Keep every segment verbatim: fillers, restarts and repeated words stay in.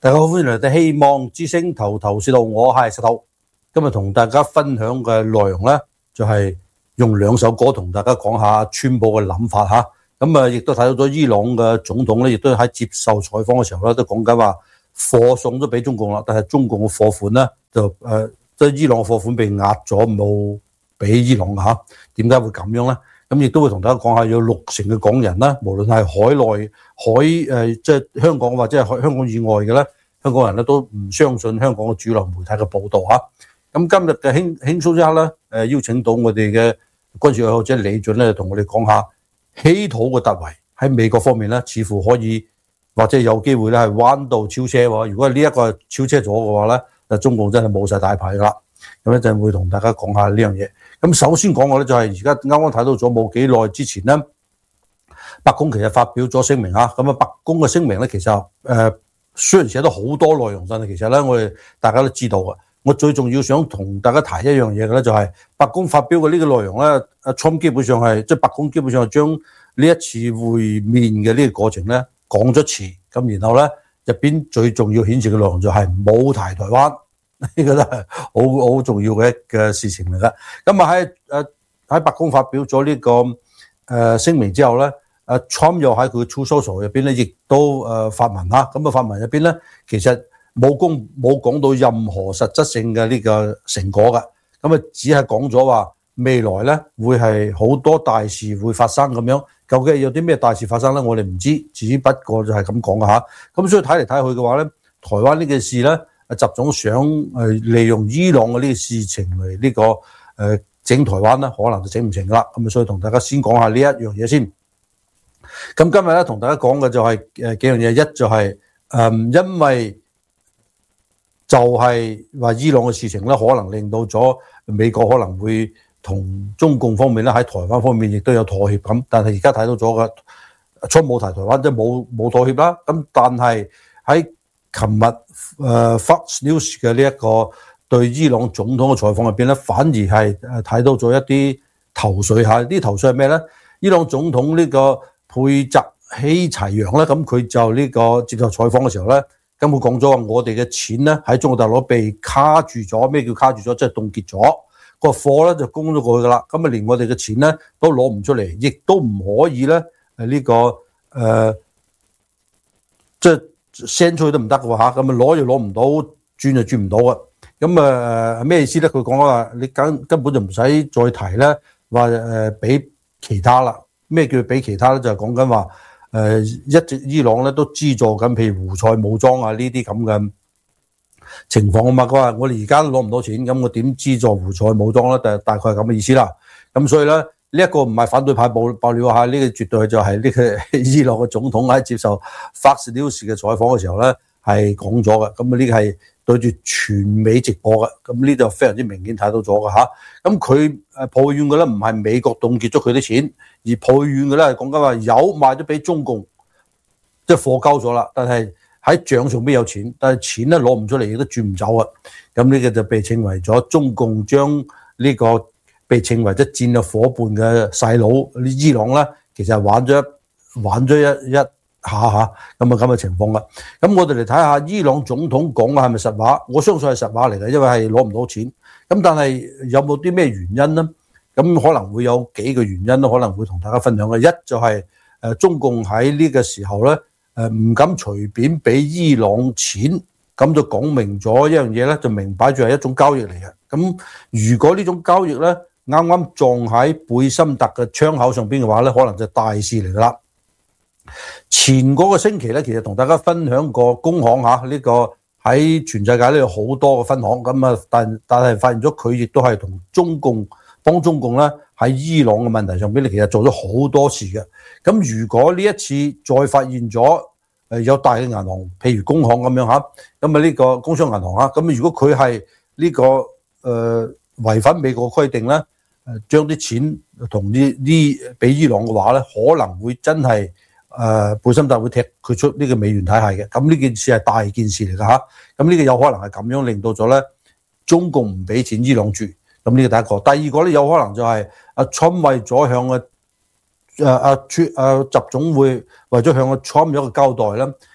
大家好，歡迎嚟到希望之聲頭頭是道，我係石頭。今日同大家分享嘅內容呢，就係用兩首歌同大家講下川普嘅諗法嚇。咁啊，亦都睇到咗伊朗嘅總統呢，亦都喺接受採訪嘅時候呢，都講緊話貨送咗俾中共啦，但係中共嘅貨款呢，就誒即係伊朗嘅貨款被壓咗，冇俾伊朗嘅嚇。點解會咁樣呢？咁亦都會同大家講下，有六成嘅港人啦，無論係海內海誒，即係香港或者係香港以外嘅咧，香港人咧都唔相信香港嘅主流媒體嘅報導嚇。咁今日嘅輕輕鬆一刻咧，誒邀請到我哋嘅軍事愛好者李俊咧，同我哋講下稀土嘅突圍喺美國方面咧，似乎可以或者有機會咧係彎道超車喎。如果係呢一個超車咗嘅話咧，就中共真係冇晒大牌噶啦。咁一陣會同大家講下呢樣嘢。咁首先講嘅咧就係而家啱啱睇到咗冇幾耐之前咧，白宮其實發表咗聲明啊。咁啊，白宮嘅聲明咧其實誒、呃、雖然寫咗好多內容，但係其實咧我哋大家都知道嘅。我最重要想同大家提一樣嘢嘅咧，就係白宮發表嘅呢個內容咧，阿 Trump 基本上係即係白宮基本上係將呢一次會面嘅呢個過程咧講咗次，咁然後咧入邊最重要顯示嘅內容就係冇提台灣。呢個都係好好重要嘅一個事情嚟㗎。咁啊喺誒喺白宮發表咗呢、這個誒、呃、聲明之後咧，誒 Trump 又喺佢嘅 Truth Social 入邊咧，亦都誒、呃、發文嚇。咁啊發文入邊咧，其實冇公冇講到任何實質性嘅呢個成果㗎。咁啊只係講咗話未來咧會係好多大事會發生咁樣。究竟有啲咩大事發生咧？我哋唔知，只不過就係咁講㗎嚇。咁所以睇嚟睇去嘅話咧，台灣呢件事咧。習總想誒利用伊朗嘅呢個事情嚟呢、這個誒、呃、整台灣咧，可能就整唔成啦。咁啊，所以同大家先講下呢一樣嘢先。咁今日咧同大家講嘅就係、是、誒、呃、幾樣嘢，一就係、是、誒、呃、因為就係話伊朗嘅事情咧，可能令到咗美國可能會同中共方面咧喺台灣方面亦都有妥協咁。但係而家睇到咗嘅出冇提台灣，即係冇冇妥協啦。咁但係喺琴日誒 Fox News 嘅呢一個對伊朗總統嘅採訪入邊咧，反而係誒睇到咗一啲頭緒嚇。啲頭緒係咩咧？伊朗總統呢個佩澤希齊揚咧，咁佢就呢個接受採訪嘅時候咧，咁佢講咗話：我哋嘅錢咧喺中國大陸被卡住咗。咩叫卡住咗？即係凍結咗個貨咧，就供咗過去噶啦。咁啊，連我哋嘅錢咧都攞唔出嚟，亦都唔可以咧誒呢個誒、呃、即係。send 出去都唔得嘅喎嚇，咁啊攞又攞唔到，轉就轉唔到嘅。咁啊咩意思咧？佢講話你根根本就唔使再提咧，話誒俾其他啦。咩叫俾其他咧？就係講緊話誒一直伊朗咧都資助緊，譬如胡塞武裝啊呢啲咁嘅情況啊嘛。佢話我哋而家都攞唔到錢，咁我點資助胡塞武裝咧？大大概係咁嘅意思啦。咁所以咧。呢一個唔係反對派爆爆料下，呢、這個絕對就係呢個伊朗嘅總統喺接受 Fox News 嘅採訪嘅時候咧，係講咗嘅。咁啊呢個係對住全美直播嘅，咁呢度非常之明顯睇到咗嘅嚇。咁佢誒抱怨嘅咧唔係美國凍結咗佢啲錢，而抱怨嘅咧係講緊話有賣咗俾中共，即係貨交咗啦。但係喺帳上邊有錢，但係錢咧攞唔出嚟，亦都轉唔走啊。咁呢個就被稱為咗中共將呢、這個。被稱為即係戰略夥伴嘅細佬，伊朗咧其實係玩咗玩咗一一下下咁啊咁嘅情況啦。咁我哋嚟睇下伊朗總統講嘅係咪實話？我相信係實話嚟嘅，因為係攞唔到錢。咁但係有冇啲咩原因咧？咁可能會有幾個原因都可能會同大家分享嘅。一就係誒中共喺呢個時候咧誒唔敢隨便俾伊朗錢，咁就講明咗一樣嘢咧，就明擺住係一種交易嚟嘅。咁如果呢種交易咧，啱啱撞喺貝森特嘅窗口上邊嘅話咧，可能就大事嚟噶啦。前嗰個星期咧，其實同大家分享過工行嚇呢、這個喺全世界咧有好多個分行咁啊，但但係發現咗佢亦都係同中共幫中共咧喺伊朗嘅問題上邊咧，其實做咗好多事嘅。咁如果呢一次再發現咗誒有大嘅銀行，譬如工行咁樣嚇，咁啊呢個工商銀行嚇，咁如果佢係呢個誒、呃、違反美國規定咧？誒將啲錢同呢呢俾伊朗嘅話咧，可能會真係誒貝森特會踢佢出呢個美元體系嘅。咁呢件事係大件事嚟㗎嚇。咁呢個有可能係咁樣令到咗咧，中共唔俾錢伊朗住。咁呢個第一個。第二個咧有可能就係阿 Trump 為咗向阿誒阿川誒習總會為咗向阿 Trump 有一個交代咧，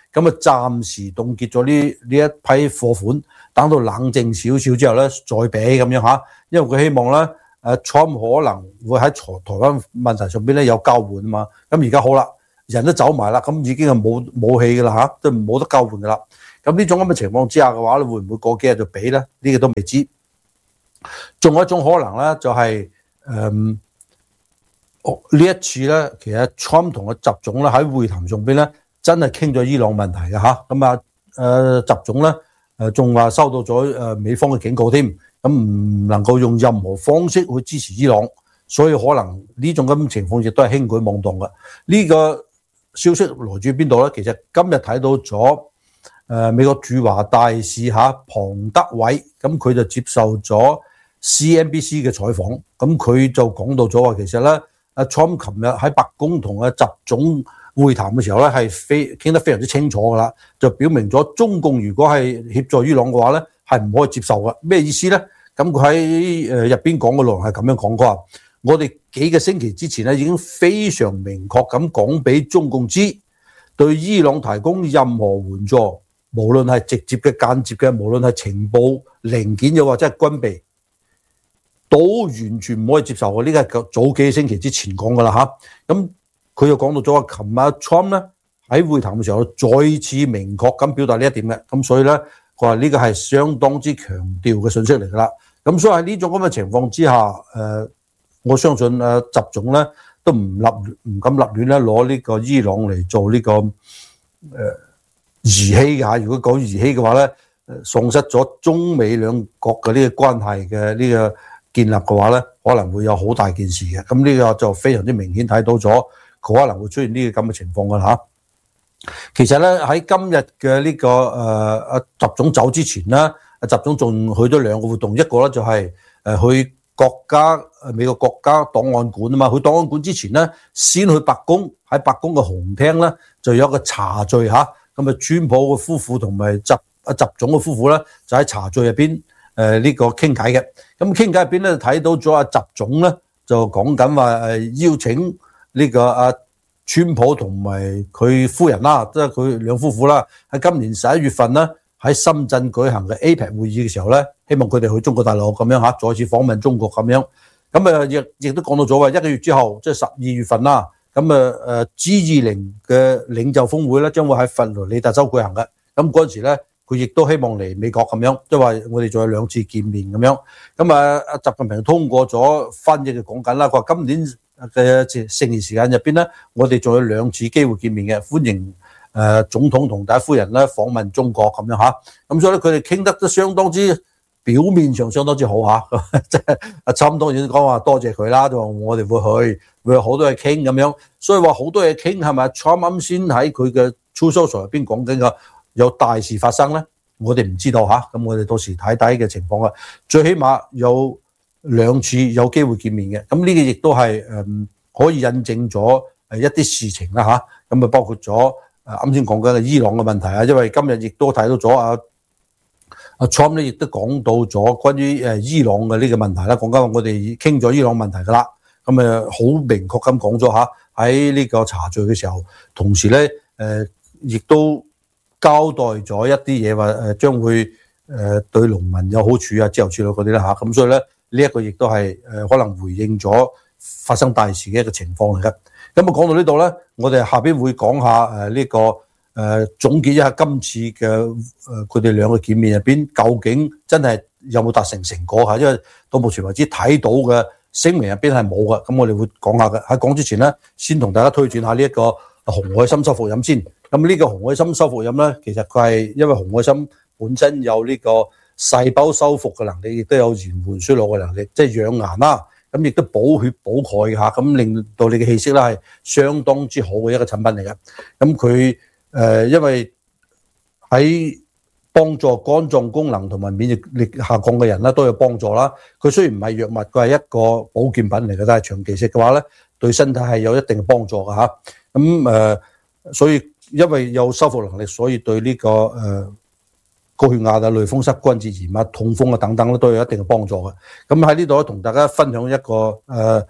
咁啊暫時凍結咗呢呢一批貨款，等到冷靜少少之後咧再俾咁樣嚇，因為佢希望咧誒 Trump 可能會喺台台灣問題上邊咧有交換啊嘛，咁而家好啦，人都走埋啦，咁已經係冇武器噶啦嚇，都冇得交換噶啦。咁呢種咁嘅情況之下嘅話咧，會唔會過幾日就俾咧？呢個都未知。仲有一種可能咧，就係誒呢一次咧，其實 Trump 同個習總咧喺會談上邊咧，真係傾咗伊朗問題嘅嚇。咁啊誒習總咧誒仲話收到咗誒美方嘅警告添，咁唔能夠用任何方式去支持伊朗，所以可能呢種咁嘅情況亦都係輕舉妄動嘅。呢個消息來自邊度咧？其實今日睇到咗。誒美國駐華大使嚇龐德偉，咁佢就接受咗 C N B C 嘅採訪，咁佢就講到咗話，其實咧，阿 Trump 琴日喺白宮同阿習總會談嘅時候咧，係非傾得非常之清楚噶啦，就表明咗中共如果係協助伊朗嘅話咧，係唔可以接受嘅。咩意思咧？咁佢喺誒入邊講嘅內容係咁樣講，佢話我哋幾個星期之前咧已經非常明確咁講俾中共知，對伊朗提供任何援助。無論係直接嘅、間接嘅，無論係情報零件又或者係軍備，都完全唔可以接受嘅。呢個係早幾個星期之前講噶啦嚇。咁佢又講到咗話，琴日 Trump 咧喺會談嘅時候再次明確咁表達呢一點嘅。咁所以咧，佢話呢個係相當之強調嘅信息嚟噶啦。咁所以喺呢種咁嘅情況之下，誒、呃，我相信誒習總咧都唔立唔敢立亂咧攞呢個伊朗嚟做呢、這個誒。呃兒戲嘅，如果講兒戲嘅話咧，喪失咗中美兩國嘅呢個關係嘅呢個建立嘅話咧，可能會有好大件事嘅。咁呢個就非常之明顯睇到咗，佢可能會出現呢個咁嘅情況㗎嚇。其實咧喺今日嘅呢個誒阿習總走之前咧，阿習總仲去咗兩個活動，一個咧就係誒去國家誒美國國家檔案館啊嘛，去檔案館之前咧，先去白宮，喺白宮嘅紅廳咧就有一個茶敘嚇。咁啊，川普嘅夫婦同埋習啊習總嘅夫婦咧，就喺茶敘入邊誒呢個傾偈嘅。咁傾偈入邊咧，睇到咗阿習總咧，就講緊話誒邀請呢個阿川普同埋佢夫人啦，即係佢兩夫婦啦，喺今年十一月份咧喺深圳舉行嘅 A P E C 會議嘅時候咧，希望佢哋去中國大陸咁樣嚇，再次訪問中國咁樣。咁啊，亦亦都講到咗話一個月之後，即係十二月份啦。咁啊誒 G 二十嘅領袖峰會咧，將會喺佛羅里達州舉行嘅。咁嗰陣時咧，佢亦都希望嚟美國咁樣，即係話我哋仲有兩次見面咁樣。咁啊，阿習近平通過咗翻譯嘅講緊啦，佢話今年嘅剩餘時間入邊咧，我哋仲有兩次機會見面嘅，歡迎誒總統同第一夫人咧訪問中國咁樣嚇。咁所以咧，佢哋傾得都相當之表面上相當之好嚇，即係阿侵當然講話多謝佢啦，就話我哋會去。會有好多嘢傾咁樣，所以話好多嘢傾係咪 Trump 啱先喺佢嘅 Truth Social 入邊講緊嘅有大事發生咧？我哋唔知道嚇，咁我哋到時睇睇嘅情況啊。最起碼有兩次有機會見面嘅，咁呢個亦都係誒可以印證咗誒一啲事情啦嚇。咁啊包括咗誒啱先講緊嘅伊朗嘅問題啊，因為今日亦都睇到咗啊阿 Trump 咧亦都講到咗關於誒伊朗嘅呢個問題啦，講緊我哋傾咗伊朗問題噶啦。咁誒好明確咁講咗嚇，喺呢個茶敘嘅時候，同時咧誒亦都交代咗一啲嘢，話誒將會誒對農民有好處啊，之後之類嗰啲啦嚇。咁所以咧呢一個亦都係誒可能回應咗發生大事嘅一個情況嚟嘅。咁啊講到呢度咧，我哋下邊會講下誒呢個誒總結一下今次嘅誒佢哋兩個見面入邊，究竟真係有冇達成成果嚇？因為到目前為止睇到嘅聲明入邊係冇嘅，咁我哋會講下嘅。喺講之前咧，先同大家推薦下呢一個紅海參修復飲先。咁呢個紅海參修復飲咧，其實佢係因為紅海參本身有呢個細胞修復嘅能力，亦都有延緩衰老嘅能力，即係養顏啦。咁亦都補血補鈣嚇，咁令到你嘅氣色咧係相當之好嘅一個產品嚟嘅。咁佢誒因為喺幫助肝臟功能同埋免疫力下降嘅人咧都有幫助啦。佢雖然唔係藥物，佢係一個保健品嚟嘅，但係長期食嘅話咧，對身體係有一定嘅幫助嘅嚇。咁誒、呃，所以因為有修復能力，所以對呢、這個誒、呃、高血壓啊、類風濕關節炎啊、痛風啊等等咧都有一定嘅幫助嘅。咁喺呢度咧，同大家分享一個誒、呃、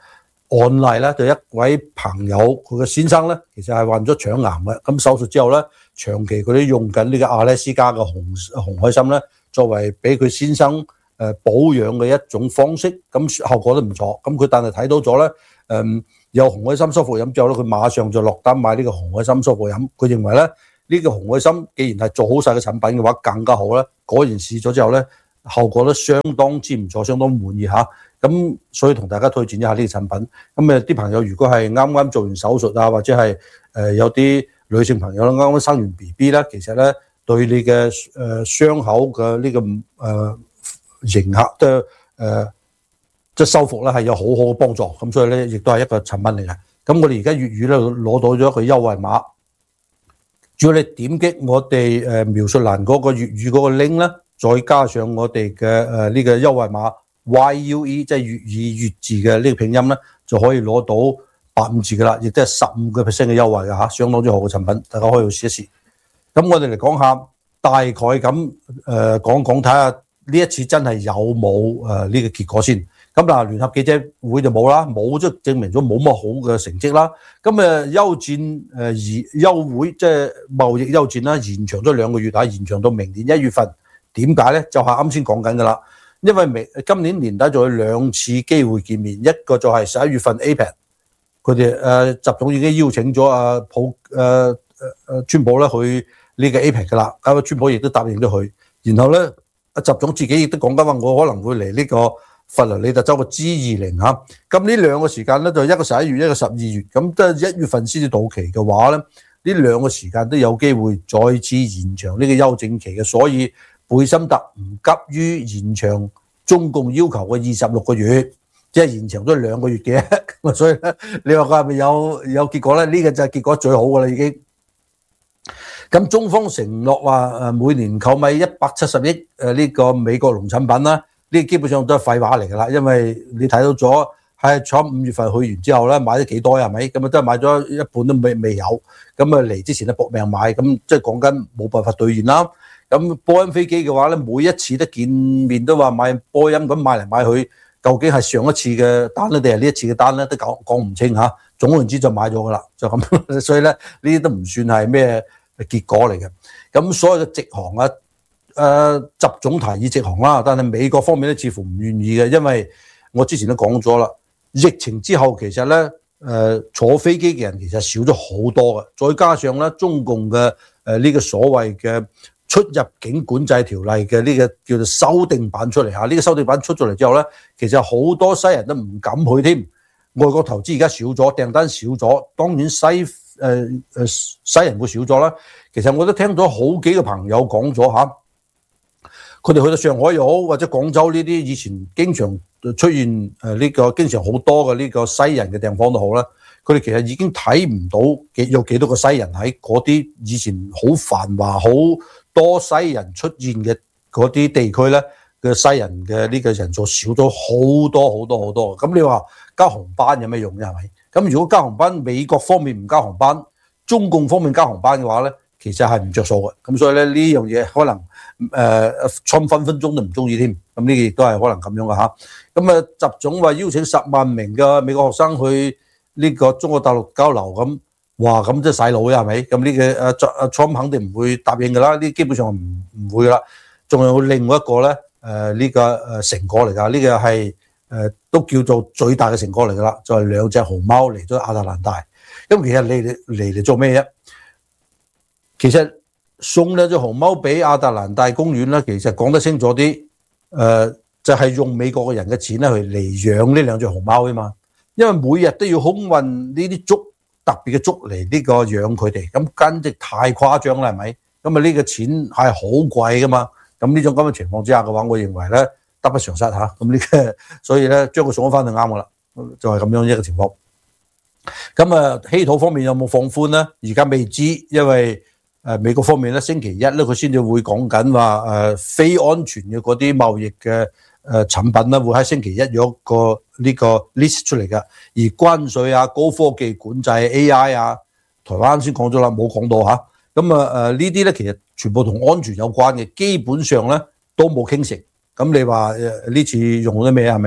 案例咧，就一位朋友佢嘅先生咧，其實係患咗腸癌嘅，咁手術之後咧，長期佢都用緊呢個阿拉斯加嘅紅紅海參咧，作為俾佢先生誒保養嘅一種方式，咁效果都唔錯。咁佢但係睇到咗咧，誒有紅海參舒服飲之後咧，佢馬上就落單買呢個紅海參舒服飲。佢認為咧，呢個紅海參既然係做好晒嘅產品嘅話，更加好咧。果然試咗之後咧，效果都相當之唔錯，相當滿意嚇。咁所以同大家推薦一下呢個產品。咁誒啲朋友如果係啱啱做完手術啊，或者係誒有啲女性朋友啱啱生完 B B 咧，其實咧對你嘅誒傷口嘅呢個誒迎合即係誒即係修復咧係有好好嘅幫助。咁所以咧亦都係一個產品嚟嘅。咁我哋而家粵語咧攞到咗一個優惠碼，只要你點擊我哋誒描述欄嗰個粵語嗰個 link 咧，再加上我哋嘅誒呢個優惠碼。Y U E 即係粵語粵字嘅呢個拼音咧，就可以攞到八五折嘅啦，亦都係十五個 percent 嘅優惠嘅嚇，相當之好嘅產品，大家可以試一試。咁我哋嚟講下，大概咁誒講講睇下呢一次真係有冇誒呢個結果先。咁嗱，聯合記者會就冇啦，冇即係證明咗冇乜好嘅成績啦。咁誒休戰誒休會即係貿易休戰啦，延長咗兩個月啊，延長到明年一月份。點解咧？就係啱先講緊嘅啦。因為明今年年底仲有兩次機會見面，一個就係十一月份 A P E C， 佢哋誒習總已經邀請咗阿普誒誒誒川普咧去呢個 A P E C 噶啦，咁川普亦都答應咗佢。然後咧，阿習總自己亦都講緊話，我可能會嚟呢個佛羅里達州嘅 G 二十嚇。咁呢兩個時間咧，就一個十一月，一個十二月，咁即係一月份先至到期嘅話咧，呢兩個時間都有機會再次延長呢個休戰期嘅，所以。貝森特唔急於延長中共要求嘅二十六個月，即係延長咗兩個月嘅，咁所以咧，你話佢係咪有有結果咧？呢個就係結果最好㗎啦，已經。咁中方承諾話誒每年購買一百七十億誒呢個美國農產品啦，呢基本上都係廢話嚟㗎啦，因為你睇到咗喺喺五月份去完之後咧，買咗幾多係咪？咁啊都係買咗一半都未未有，咁啊嚟之前咧搏命買，咁即係講緊冇辦法兌現啦。咁波音飛機嘅話咧，每一次都見面都話買波音，咁買嚟買去，究竟係上一次嘅單咧，定係呢一次嘅單咧，都講講唔清嚇。總言之就買咗㗎啦，就咁。所以咧，呢啲都唔算係咩結果嚟嘅。咁所有嘅直航啊，誒習總提議直航啦，但係美國方面咧似乎唔願意嘅，因為我之前都講咗啦，疫情之後其實咧誒坐飛機嘅人其實少咗好多嘅，再加上咧中共嘅誒呢個所謂嘅出入境管制條例嘅呢個叫做修訂版出嚟嚇，呢個修訂版出咗嚟之後咧，其實好多西人都唔敢去添。外國投資而家少咗，訂單少咗，當然西誒誒西人會少咗啦。其實我都聽咗好幾個朋友講咗嚇，佢哋去到上海又好，或者廣州呢啲以前經常出現誒呢個經常好多嘅呢個西人嘅地方都好啦。佢哋其實已經睇唔到幾有幾多個西人喺嗰啲以前好繁華、好多西人出現嘅嗰啲地區咧嘅西人嘅呢個人數少咗好多好多好多。咁你話加航班有咩用啫？係咪？咁如果加航班，美國方面唔加航班，中共方面加航班嘅話咧，其實係唔着數嘅。咁所以咧呢樣嘢可能誒春、呃、分分鐘都唔中意添。咁呢個亦都係可能咁樣嘅嚇。咁啊，習總話邀請十萬名嘅美國學生去呢個中國大陸交流，咁哇咁即係洗腦啊，係咪？咁呢個阿阿 Trump 肯定唔會答應㗎啦，呢基本上唔唔會㗎啦。仲有另外一個咧，誒、呃、呢、這個誒成果嚟㗎，呢、這個係誒、呃、都叫做最大嘅成果嚟㗎啦，就係、是、兩隻熊貓嚟咗亞特蘭大。咁其實你嚟嚟嚟做咩啫？其實送兩隻熊貓俾亞特蘭大公園咧，其實講得清楚啲，誒、呃、就係、是、用美國嘅人嘅錢咧去嚟養呢兩隻熊貓啊嘛。因為每日都要空運呢啲竹特別嘅竹嚟呢個養佢哋，咁簡直太誇張啦，係咪？咁啊呢個錢係好貴噶嘛，咁呢種咁嘅情況之下嘅話，我認為咧得不償失嚇，咁呢個所以咧將佢送咗翻就啱噶啦，就係、是、咁樣一個情況。咁啊稀土方面有冇放寬咧？而家未知，因為誒美國方面咧星期一咧佢先至會講緊話誒非安全嘅嗰啲貿易嘅誒產品咧會喺星期一有一個呢個 list 出嚟㗎，而關稅啊、高科技管制、A I 啊，台灣先講咗啦，冇講到嚇。咁啊誒呢啲咧其實全部同安全有關嘅，基本上咧都冇傾成。咁你話誒呢次用咗啲咩係咪？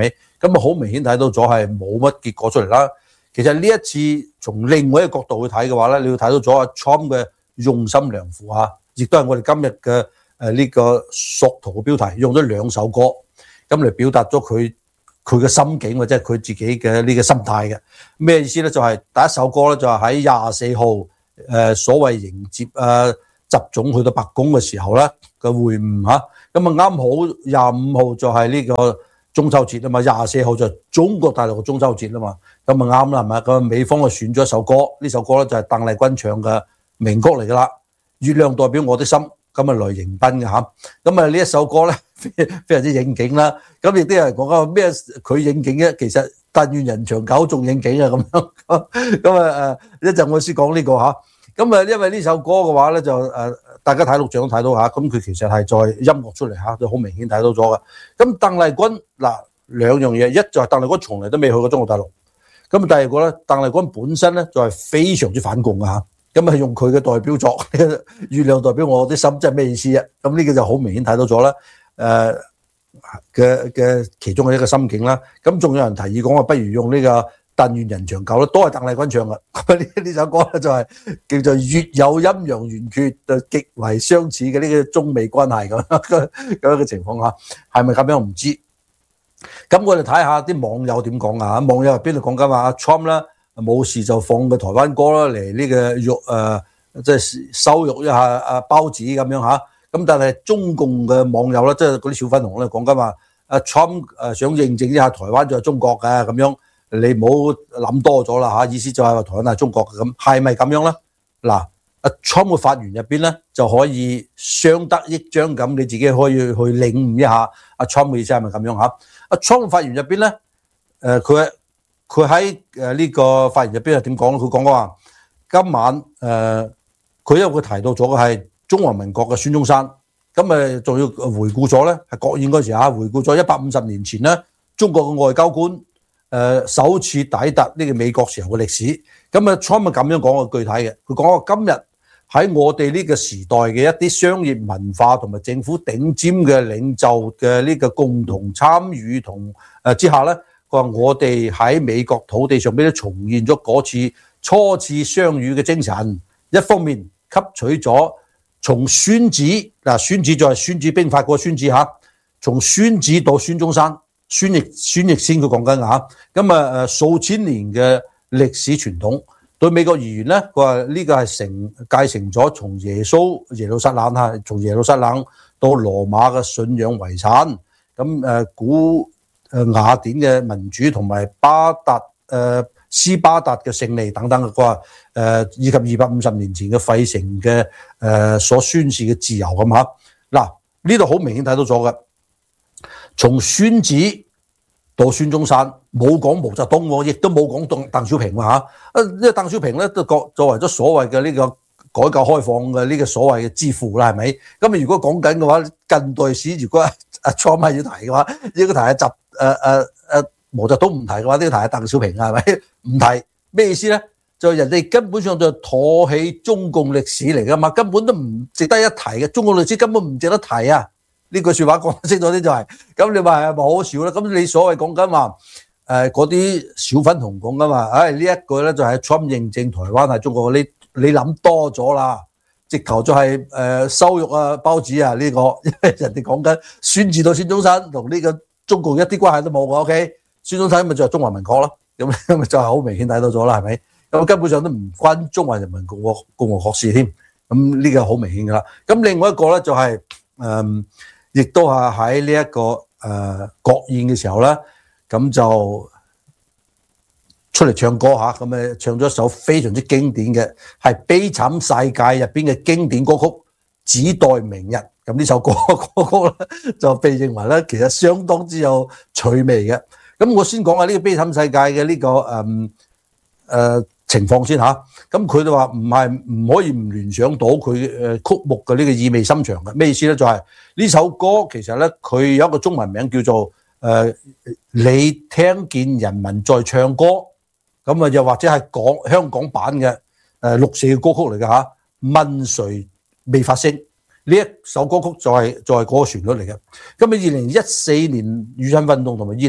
咁啊好明顯睇到咗係冇乜結果出嚟啦。其實呢一次從另外一個角度去睇嘅話咧，你要睇到咗阿 Trump 嘅用心良苦啊，亦都係我哋今日嘅誒呢個索圖嘅標題，用咗兩首歌咁嚟表達咗佢佢嘅心境或者係佢自己嘅呢個心態嘅。咩意思咧？就係、是、第一首歌咧，就係喺廿四號誒所謂迎接誒習總去到白宮嘅時候咧嘅會晤嚇，咁啊啱好廿五號就係呢個中秋節啊嘛，廿四號就係中國大陸嘅中秋節啊嘛，咁啊啱啦係咪？咁美方就選咗一首歌，呢首歌咧就係鄧麗君唱嘅名曲嚟噶啦，月亮代表我的心，咁啊來迎賓嘅嚇，咁啊呢一首歌咧非常之應景啦，咁亦都有人講緊咩佢應景嘅，其實但願人長久仲應景啊咁樣，咁啊誒一陣我先講呢個嚇，咁啊因為呢首歌嘅話咧就誒大家睇錄像都睇到嚇，咁佢其實係在音樂出嚟嚇，就好明顯睇到咗嘅。咁鄧麗君嗱兩樣嘢，一就係鄧麗君從嚟都未去過中國大陸，咁第二個咧鄧麗君本身咧就係非常之反共嘅嚇。咁啊用佢嘅代表作月亮代表我啲心，即係咩意思啊？咁呢個就好明顯睇到咗啦，誒嘅嘅其中嘅一個心境啦。咁仲有人提議講話，不如用呢個但願人長久啦，都係鄧麗君唱嘅。咁呢呢首歌咧就係叫做月有陰陽圓缺，就極為相似嘅呢個中美關係咁咁樣嘅情況下，係咪咁樣唔知？咁我哋睇下啲網友點講啊？網友入邊度講緊話阿 Trump 啦。冇事就放個台灣歌啦嚟呢個辱誒，即係羞辱一下阿包子咁樣嚇。咁但係中共嘅網友咧，即係嗰啲小粉紅咧講緊話，阿 Trump 誒想認證一下台灣就係中國嘅咁樣，你唔好諗多咗啦嚇。意思就係話台灣係中國嘅咁，係咪咁樣咧？嗱，阿 Trump 嘅發言入邊咧就可以相得益彰咁，你自己可以去領悟一下阿 Trump 嘅意思係咪咁樣嚇？阿 Trump 嘅發言入邊咧，誒佢。佢喺誒呢個發言入邊係點講咧？佢講話今晚誒，佢、呃、因為佢提到咗嘅係中華民國嘅孫中山，咁誒仲要回顧咗咧，係國宴嗰時嚇，回顧咗一百五十年前咧，中國嘅外交官誒、呃、首次抵達呢個美國時候嘅歷史。咁啊，Trump 咁樣講個具體嘅，佢講話今日喺我哋呢個時代嘅一啲商業文化同埋政府頂尖嘅領袖嘅呢個共同參與同誒之下咧。話我哋喺美國土地上邊都重現咗嗰次初次相遇嘅精神，一方面吸取咗從孫子嗱，孫子就係孫子兵法嗰個孫子嚇，從孫子到孫中山，孫逸孫逸仙佢講緊嚇，咁啊誒數千年嘅歷史傳統，對美國而言咧，佢話呢個係承繼承咗從耶穌耶路撒冷嚇，從耶路撒冷到羅馬嘅信仰遺產，咁誒古。誒雅典嘅民主同埋巴達誒、呃、斯巴達嘅勝利等等嘅話，誒、呃、以及二百五十年前嘅費城嘅誒、呃、所宣示嘅自由咁嚇。嗱呢度好明顯睇到咗嘅，從孫子到孫中山冇講毛澤東，亦都冇講鄧鄧小平喎嚇。啊，因為鄧小平咧都作作為咗所謂嘅呢個改革開放嘅呢個所謂嘅之父啦，係咪？咁如果講緊嘅話，近代史如果阿 Trump 係要提嘅話，應該提一集。誒誒誒，毛澤東唔提嘅話，呢個提係鄧小平係咪？唔提咩意思咧？就人哋根本上就唾棄中共歷史嚟噶嘛，根本都唔值得一提嘅。中共歷史根本唔值得提啊！呢句説話講得清楚啲就係、是，咁你話係咪好笑咧？咁你所謂講緊話誒嗰啲小粉紅講緊話，唉呢一句咧就係 Trump 認證台灣係中國，你你諗多咗啦，直頭就係、是、誒、呃、羞辱啊包子啊呢、這個，因為人哋講緊孫子到孫中山同呢、這個。中共一啲關係都冇嘅 ，OK？ 孫中山咪就係中華民國咯，咁咪就係好明顯睇到咗啦，係咪？咁根本上都唔關中華人民共和共和國事添，咁呢個好明顯噶啦。咁另外一個咧就係、是、誒，亦、呃、都係喺呢一個誒、呃、國宴嘅時候咧，咁就出嚟唱歌嚇，咁誒唱咗一首非常之經典嘅，係《悲慘世界》入邊嘅經典歌曲《只待明日》。咁呢首歌歌曲咧就被認為咧其實相當之有趣味嘅。咁我先講下呢個悲慘世界嘅呢、這個誒誒、嗯呃、情況先嚇。咁佢哋話唔係唔可以唔聯想到佢誒曲目嘅呢個意味深長嘅。咩意思咧？就係、是、呢首歌其實咧佢有一個中文名叫做誒、呃、你聽見人民在唱歌。咁啊又或者係講香港版嘅誒六四嘅歌曲嚟嘅嚇。問誰未發聲？呢一首歌曲就係就係嗰個旋律嚟嘅。咁喺二零一四年雨傘運動同埋二零一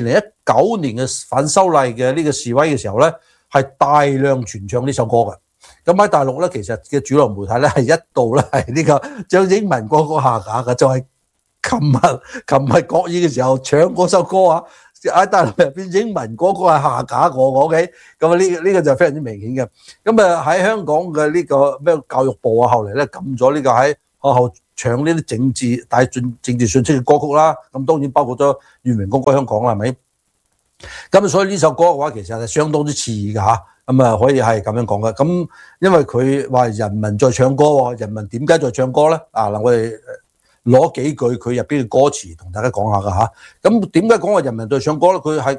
九年嘅反修例嘅呢個示威嘅時候咧，係大量傳唱呢首歌嘅。咁喺大陸咧，其實嘅主流媒體咧係一度咧係呢個將英文歌曲下架嘅，就係琴日琴日國語嘅時候唱嗰首歌啊，喺大陸入邊英文歌曲係下架過嘅 ，OK， 咁啊呢呢個就非常之明顯嘅。咁啊喺香港嘅呢個咩教育部啊，後嚟咧禁咗呢個喺學校唱呢啲政治帶進政治信息嘅歌曲啦。咁當然包括咗《願榮光歸香港》啦，係咪？咁所以呢首歌嘅話，其實係相當之刺耳嘅嚇。咁啊，可以係咁樣講嘅。咁因為佢話人民在唱歌喎，人民點解在唱歌咧？啊嗱，我哋攞幾句佢入邊嘅歌詞同大家講下㗎嚇。咁點解講話人民在唱歌咧？佢係